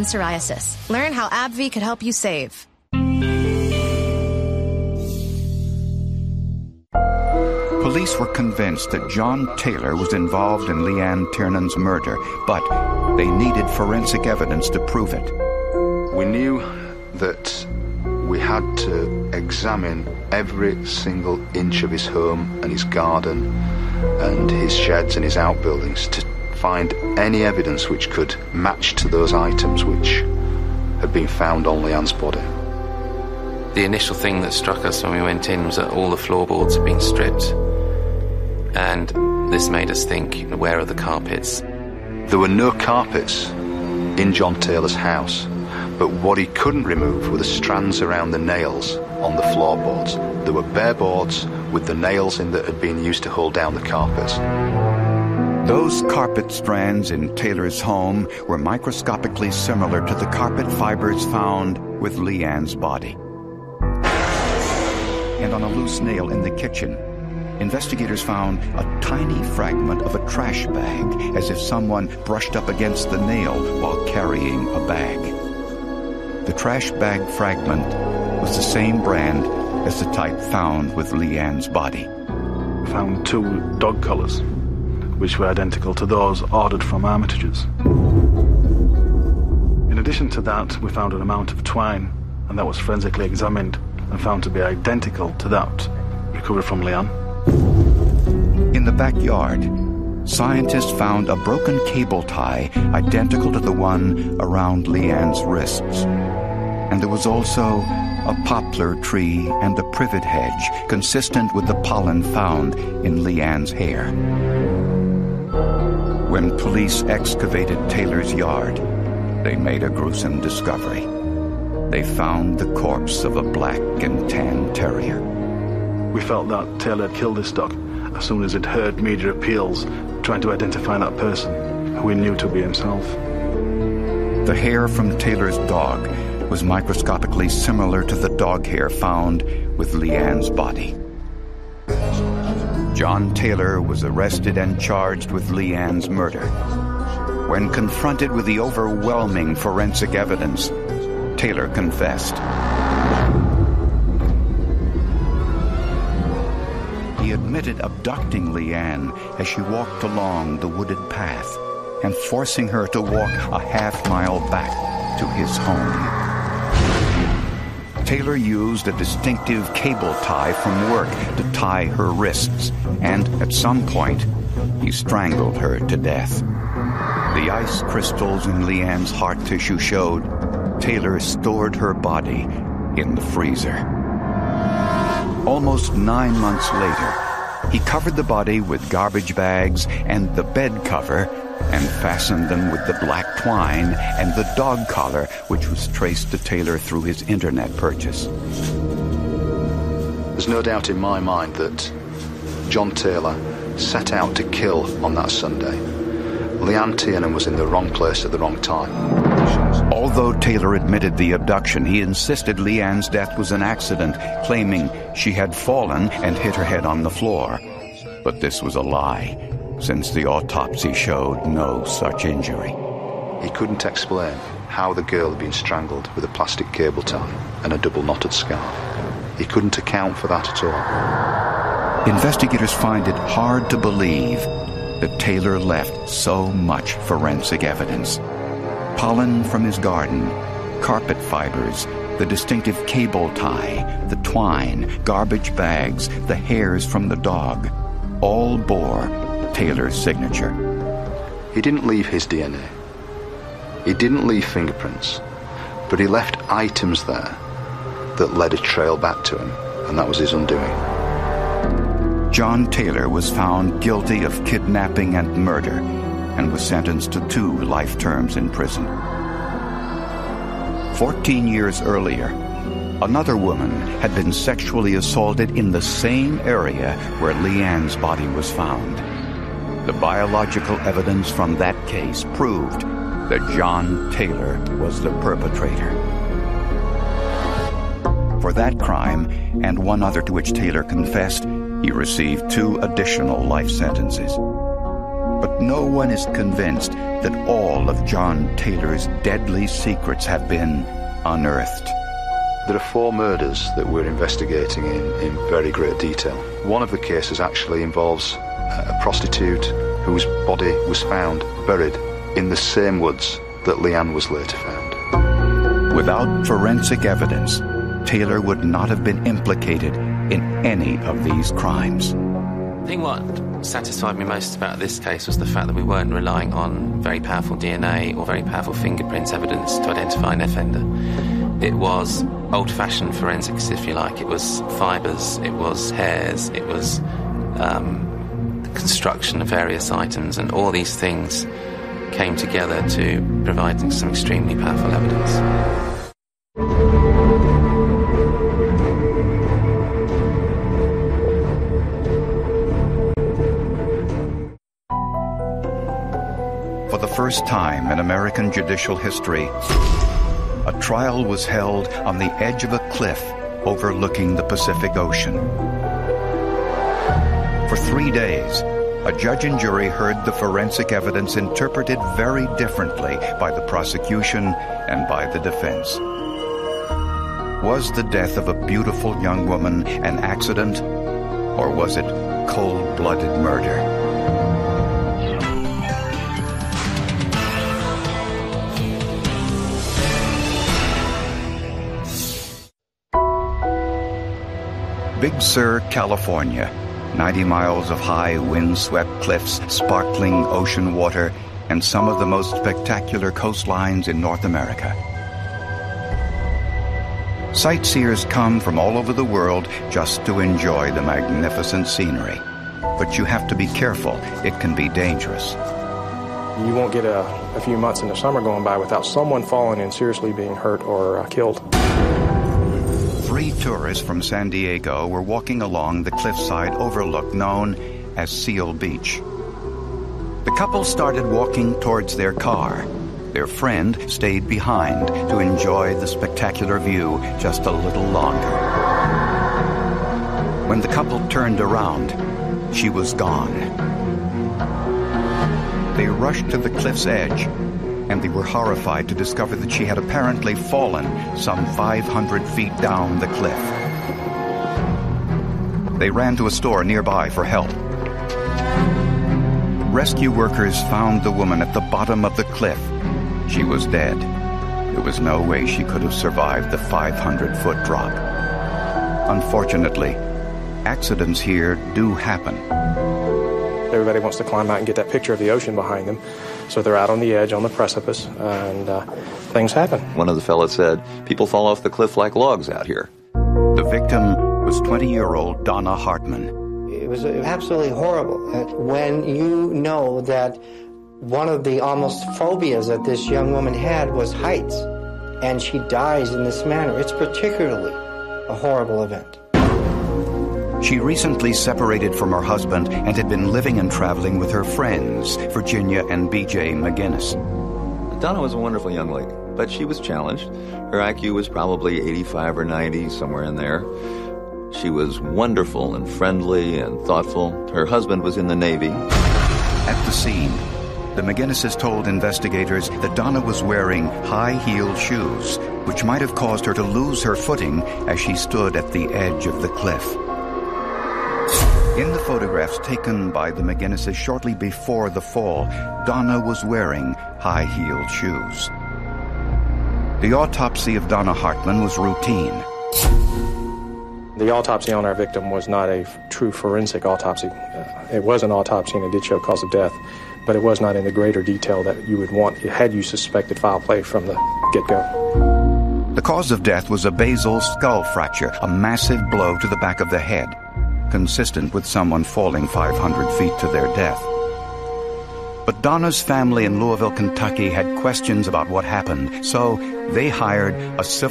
skin psoriasis. Learn how AbbVie could help you save. Police were convinced that John Taylor was involved in Leanne Tiernan's murder, but they needed forensic evidence to prove it. We knew that we had to examine every single inch of his home and his garden and his sheds and his outbuildings to find any evidence which could match to those items which had been found on Leanne's body. The initial thing that struck us when we went in was that all the floorboards had been stripped, and this made us think, where are the carpets? There were no carpets in John Taylor's house, but what he couldn't remove were the strands around the nails on the floorboards. There were bare boards with the nails in that had been used to hold down the carpets. Those carpet strands in Taylor's home were microscopically similar to the carpet fibers found with Leanne's body. And on a loose nail in the kitchen, investigators found a tiny fragment of a trash bag, as if someone brushed up against the nail while carrying a bag. The trash bag fragment was the same brand as the type found with Leanne's body. We found 2 dog collars, which were identical to those ordered from Armitage's. In addition to that, we found an amount of twine, and that was forensically examined and found to be identical to that recovered from Leanne. In the backyard, scientists found a broken cable tie identical to the one around Leanne's wrists. And there was also a poplar tree and a privet hedge consistent with the pollen found in Leanne's hair. When police excavated Taylor's yard, they made a gruesome discovery. They found the corpse of a black and tan terrier. We felt that Taylor had killed this dog as soon as he'd heard media appeals trying to identify that person, who he knew to be himself. The hair from Taylor's dog was microscopically similar to the dog hair found with Leanne's body. John Taylor was arrested and charged with Leanne's murder. When confronted with the overwhelming forensic evidence, Taylor confessed. He admitted abducting Leanne as she walked along the wooded path and forcing her to walk a half-mile back to his home. Taylor used a distinctive cable tie from work to tie her wrists, and at some point, he strangled her to death. The ice crystals in Leanne's heart tissue showed Taylor stored her body in the freezer. Almost 9 months later, he covered the body with garbage bags and the bed cover and fastened them with the black twine and the dog collar, which was traced to Taylor through his internet purchase. There's no doubt in my mind that John Taylor set out to kill on that Sunday. Leanne Tiernan was in the wrong place at the wrong time. Although Taylor admitted the abduction, he insisted Leanne's death was an accident, claiming she had fallen and hit her head on the floor. But this was a lie, since the autopsy showed no such injury. He couldn't explain how the girl had been strangled with a plastic cable tie and a double-knotted scarf. He couldn't account for that at all. Investigators find it hard to believe that Taylor left so much forensic evidence. Pollen from his garden, carpet fibers, the distinctive cable tie, the twine, garbage bags, the hairs from the dog, all bore Taylor's signature. He didn't leave his DNA. He didn't leave fingerprints, but he left items there that led a trail back to him, and that was his undoing. John Taylor was found guilty of kidnapping and murder and was sentenced to 2 life terms in prison. 14 years earlier, another woman had been sexually assaulted in the same area where Leanne's body was found. The biological evidence from that case proved that John Taylor was the perpetrator. For that crime, and one other to which Taylor confessed, he received 2 additional life sentences. But no one is convinced that all of John Taylor's deadly secrets have been unearthed. There are 4 murders that we're investigating in very great detail. One of the cases actually involves a prostitute whose body was found buried in the same woods that Leanne was later found. Without forensic evidence, Taylor would not have been implicated in any of these crimes. I think what satisfied me most about this case was the fact that we weren't relying on very powerful DNA or very powerful fingerprints evidence to identify an offender. It was old-fashioned forensics, if you like. It was fibres, it was hairs, it was the construction of various items, and all these things came together to provide some extremely powerful evidence. For the first time in American judicial history, a trial was held on the edge of a cliff overlooking the Pacific Ocean. For 3 days, a judge and jury heard the forensic evidence interpreted very differently by the prosecution and by the defense. Was the death of a beautiful young woman an accident, or was it cold-blooded murder? Big Sur, California. 90 miles of high, wind-swept cliffs, sparkling ocean water, and some of the most spectacular coastlines in North America. Sightseers come from all over the world just to enjoy the magnificent scenery. But you have to be careful. It can be dangerous. You won't get a few months in the summer going by without someone falling and seriously being hurt or killed. 3 tourists from San Diego were walking along the cliffside overlook known as Seal Beach. The couple started walking towards their car. Their friend stayed behind to enjoy the spectacular view just a little longer. When the couple turned around, she was gone. They rushed to the cliff's edge, and they were horrified to discover that she had apparently fallen some 500 feet down the cliff. They ran to a store nearby for help. Rescue workers found the woman at the bottom of the cliff. She was dead. There was no way she could have survived the 500-foot drop. Unfortunately, accidents here do happen. Everybody wants to climb out and get that picture of the ocean behind them. So they're out on the edge, on the precipice, and things happen. One of the fellas said, people fall off the cliff like logs out here. The victim was 20-year-old Donna Hartman. It was absolutely horrible. When you know that one of the almost phobias that this young woman had was heights, and she dies in this manner, it's particularly a horrible event. She recently separated from her husband and had been living and traveling with her friends, Virginia and B.J. McGinnis. Donna was a wonderful young lady, but she was challenged. Her IQ was probably 85 or 90, somewhere in there. She was wonderful and friendly and thoughtful. Her husband was in the Navy. At the scene, the McGinnises told investigators that Donna was wearing high-heeled shoes, which might have caused her to lose her footing as she stood at the edge of the cliff. In the photographs taken by the McGinnises shortly before the fall, Donna was wearing high-heeled shoes. The autopsy of Donna Hartman was routine. The autopsy on our victim was not a true forensic autopsy. It was an autopsy and it did show cause of death, but it was not in the greater detail that you would want had you suspected foul play from the get-go. The cause of death was a basal skull fracture, a massive blow to the back of the head, consistent with someone falling 500 feet to their death. But Donna's family in Louisville, Kentucky had questions about what happened, so they hired a civil